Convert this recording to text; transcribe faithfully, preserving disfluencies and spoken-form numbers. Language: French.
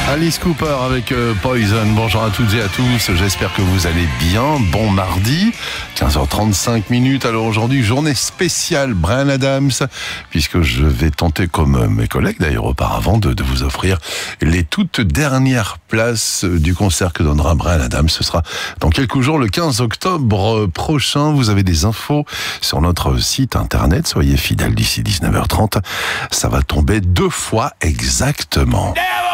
Alice Cooper avec euh, Poison. Bonjour à toutes et à tous, j'espère que vous allez bien. Bon mardi, quinze heures trente-cinq minutes. Alors aujourd'hui, journée spéciale Bryan Adams, puisque je vais tenter, comme mes collègues d'ailleurs auparavant, de, de vous offrir les toutes dernières places du concert que donnera Bryan Adams. Ce sera dans quelques jours, le quinze octobre prochain. Vous avez des infos sur notre site internet, soyez fidèles d'ici dix-neuf heures trente. Ça va tomber deux fois exactement.